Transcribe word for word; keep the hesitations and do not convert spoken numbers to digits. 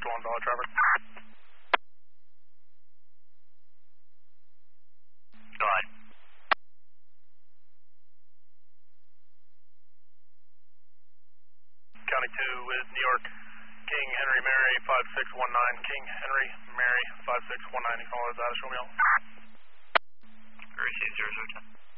one, Dollar Trevor. Go ahead. County two with New York, King Henry Mary five six one nine, King Henry Mary five six one nine, you call it that, Romeo. Receive zero zero ten.